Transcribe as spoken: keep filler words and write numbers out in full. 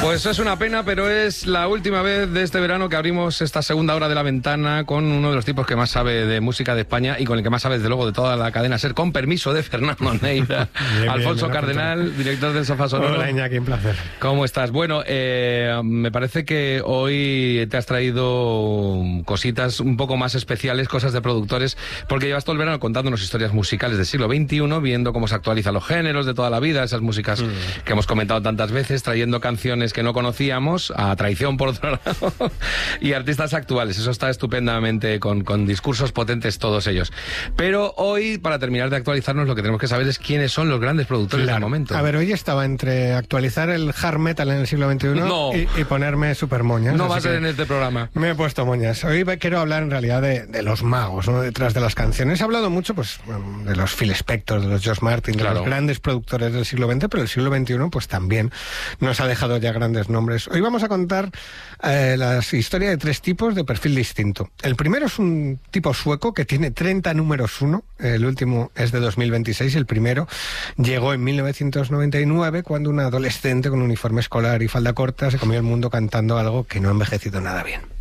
Pues es una pena, pero es la última vez de este verano que abrimos esta segunda hora de La Ventana con uno de los tipos que más sabe de música de España y con el que más sabe, desde luego, de toda la cadena SER, con permiso de Fernando Neira. Bien, Alfonso bien, Cardenal, director del Sofá Sonoro. Hola, Iñaki, un placer. ¿Cómo estás? Bueno, eh, me parece que hoy te has traído cositas un poco más especiales, cosas de productores, porque llevas todo el verano contándonos historias musicales del siglo veintiuno, viendo cómo se actualizan los géneros de toda la vida, esas músicas mm. que hemos comentado tantas veces, trayendo canciones que no conocíamos, a traición por otro lado, y artistas actuales. Eso está estupendamente, con, con discursos potentes todos ellos. Pero hoy, para terminar de actualizarnos, lo que tenemos que saber es quiénes son los grandes productores claro. del momento. A ver, hoy estaba entre actualizar el hard metal en el siglo veintiuno no. y, y ponerme super moñas. No va a ser en este programa. Me he puesto moñas. Hoy quiero hablar en realidad de, de los magos, ¿no? Detrás de las canciones. He hablado mucho pues de los Phil Spector, de los George Martin, de claro. los grandes productores del siglo veinte, pero el siglo veintiuno pues también nos ha dejado ya grandes nombres. Hoy vamos a contar eh, la historia de tres tipos de perfil distinto. El primero es un tipo sueco que tiene treinta números uno, el último es de dos mil veintiséis, el primero llegó en mil novecientos noventa y nueve cuando una adolescente con uniforme escolar y falda corta se comió el mundo cantando algo que no ha envejecido nada bien.